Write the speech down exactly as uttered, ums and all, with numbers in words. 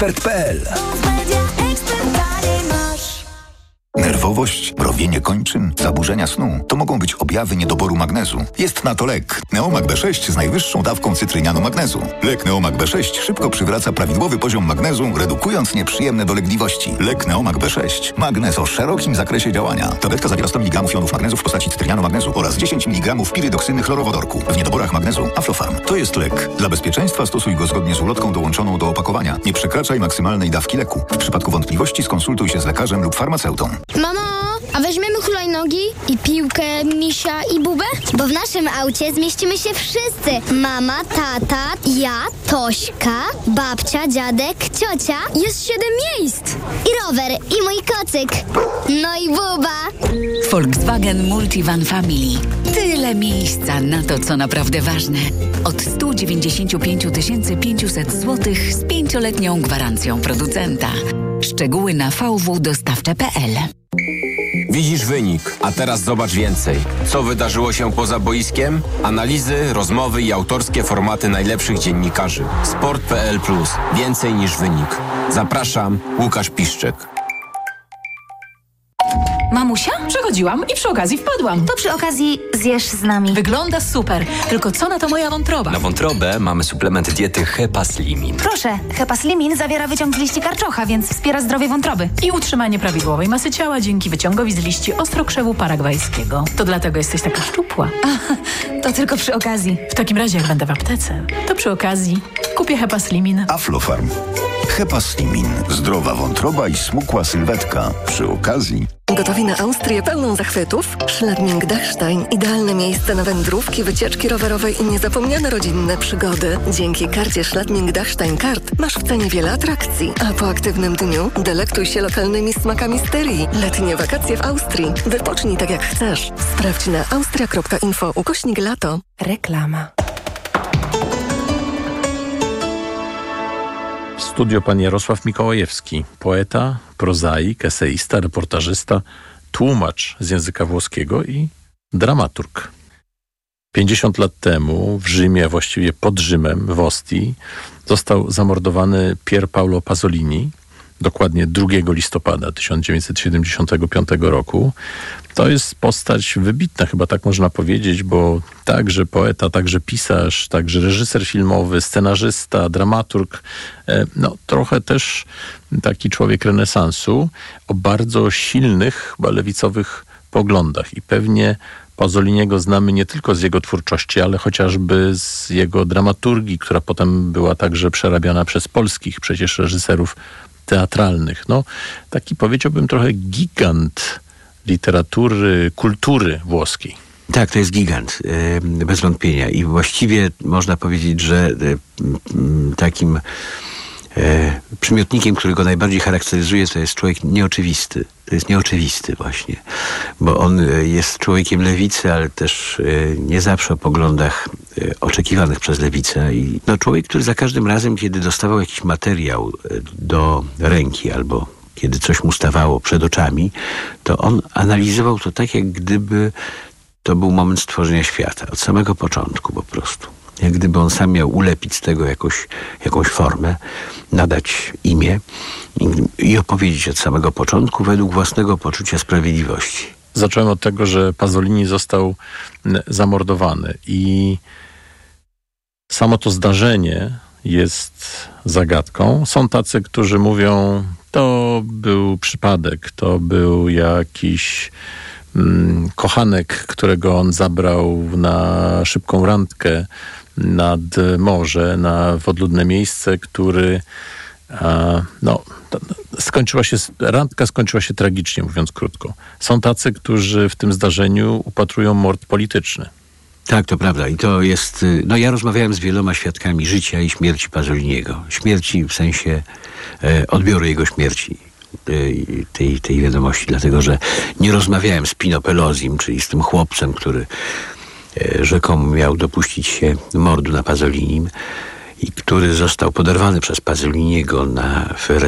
ekspert kropka p l. Nerwowość, mrowienie kończyn, zaburzenia snu to mogą być objawy niedoboru magnezu. Jest na to lek. Neomag B sześć z najwyższą dawką cytrynianu magnezu. Lek Neomag B sześć szybko przywraca prawidłowy poziom magnezu, redukując nieprzyjemne dolegliwości. Lek Neomag B sześć. Magnez o szerokim zakresie działania. Tabletka zawiera sto miligramów jonów magnezu w postaci cytrynianu magnezu oraz dziesięć miligramów pirydoksyny chlorowodorku. W niedoborach magnezu Aflofarm. To jest lek. Dla bezpieczeństwa stosuj go zgodnie z ulotką dołączoną do opakowania. Nie przekraczaj maksymalnej dawki leku. W przypadku wątpliwości skonsultuj się z lekarzem lub farmaceutą. Mamo, a weźmiemy hulajnogi i piłkę, misia i bubę? Bo w naszym aucie zmieścimy się wszyscy. Mama, tata, ja, Tośka, babcia, dziadek, ciocia. Jest siedem miejsc. I rower, i mój kocyk. No i buba. Volkswagen Multivan Family. Tyle miejsca na to, co naprawdę ważne. Od sto dziewięćdziesiąt pięć tysięcy pięćset złotych z pięcioletnią gwarancją producenta. Szczegóły na v w dostawcze kropka p l. Widzisz wynik, a teraz zobacz więcej. Co wydarzyło się poza boiskiem? Analizy, rozmowy i autorskie formaty najlepszych dziennikarzy. sport kropka p l plus. Więcej niż wynik. Zapraszam, Łukasz Piszczek. Mamusia? Przechodziłam i przy okazji wpadłam. To przy okazji zjesz z nami. Wygląda super, tylko co na to moja wątroba? Na wątrobę mamy suplement diety Hepaslimin. Proszę, Hepaslimin zawiera wyciąg z liści karczocha, więc wspiera zdrowie wątroby. I utrzymanie prawidłowej masy ciała dzięki wyciągowi z liści ostrokrzewu paragwajskiego. To dlatego jesteś taka szczupła. A, to tylko przy okazji. W takim razie, jak będę w aptece, to przy okazji kupię Hepaslimin. Aflofarm. Hepaslimin. Zdrowa wątroba i smukła sylwetka. Przy okazji... Gotowi na Austrię pełną zachwytów? Schladming-Dachstein. Idealne miejsce na wędrówki, wycieczki rowerowe i niezapomniane rodzinne przygody. Dzięki karcie Schladming-Dachstein Kart masz w cenie wiele atrakcji. A po aktywnym dniu delektuj się lokalnymi smakami styrii. Letnie wakacje w Austrii. Wypocznij tak jak chcesz. Sprawdź na austria kropka info ukośnik lato. Reklama. W studio pan Jarosław Mikołajewski, poeta, prozaik, eseista, reportażysta, tłumacz z języka włoskiego i dramaturg. pięćdziesiąt lat temu w Rzymie, a właściwie pod Rzymem, w Ostii, został zamordowany Pier Paolo Pasolini, dokładnie drugiego listopada tysiąc dziewięćset siedemdziesiątego piątego roku. To jest postać wybitna, chyba tak można powiedzieć, bo także poeta, także pisarz, także reżyser filmowy, scenarzysta, dramaturg, no trochę też taki człowiek renesansu o bardzo silnych, chyba lewicowych poglądach i pewnie Pasoliniego znamy nie tylko z jego twórczości, ale chociażby z jego dramaturgii, która potem była także przerabiana przez polskich przecież reżyserów teatralnych. No, taki powiedziałbym trochę gigant literatury, kultury włoskiej. Tak, to jest gigant, bez wątpienia. I właściwie można powiedzieć, że takim przymiotnikiem, który go najbardziej charakteryzuje, to jest człowiek nieoczywisty. To jest nieoczywisty właśnie, bo on jest człowiekiem lewicy, ale też nie zawsze o poglądach oczekiwanych przez lewicę. I no, człowiek, który za każdym razem, kiedy dostawał jakiś materiał do ręki albo kiedy coś mu stawało przed oczami, to on analizował to tak, jak gdyby to był moment stworzenia świata. Od samego początku po prostu. Jak gdyby on sam miał ulepić z tego jakoś, jakąś formę, nadać imię i, i opowiedzieć od samego początku według własnego poczucia sprawiedliwości. Zacząłem od tego, że Pasolini został zamordowany i samo to zdarzenie jest zagadką. Są tacy, którzy mówią, to był przypadek, to był jakiś mm, kochanek, którego on zabrał na szybką randkę nad morze, na w odludne miejsce, który a, no, skończyła się, randka skończyła się tragicznie, mówiąc krótko. Są tacy, którzy w tym zdarzeniu upatrują mord polityczny. Tak, to prawda. I to jest... No ja rozmawiałem z wieloma świadkami życia i śmierci Pasoliniego. Śmierci w sensie e, odbioru jego śmierci. Tej, tej, tej wiadomości, dlatego że nie rozmawiałem z Pino Pelozim, czyli z tym chłopcem, który e, rzekomo miał dopuścić się mordu na Pasolinim i który został poderwany przez Pasoliniego na w